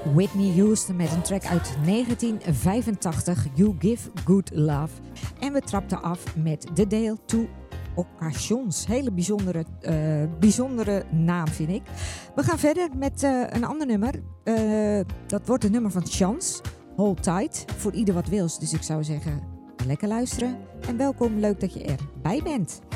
Whitney Houston met een track uit 1985, You Give Good Love. En we trapten af met The Dale to Occasions. Hele bijzondere naam, vind ik. We gaan verder met een ander nummer. Dat wordt een nummer van Chance, Hold Tight. Voor ieder wat wils, dus ik zou zeggen, lekker luisteren. En welkom, leuk dat je erbij bent.